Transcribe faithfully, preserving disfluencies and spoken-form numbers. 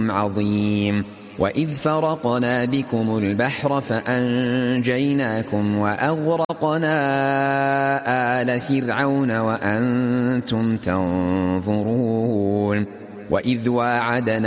عظيم. وإذ فرقنا بكم البحر فأنجيناكم وأغرقنا آل فرعون وأنتم تنظرون. وإذ واعدنا